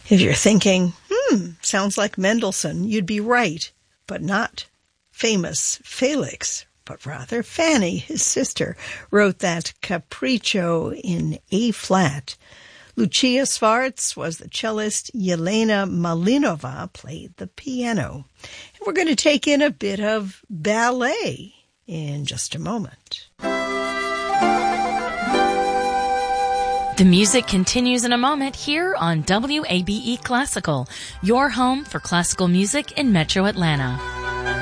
If you're thinking, sounds like Mendelssohn, you'd be right, but not famous Felix, but rather Fanny, his sister, wrote that Capriccio in A-flat. Lucia Svarts was the cellist. Yelena Malinova played the piano. And we're going to take in a bit of ballet in just a moment. The music continues in a moment here on WABE Classical, your home for classical music in Metro Atlanta.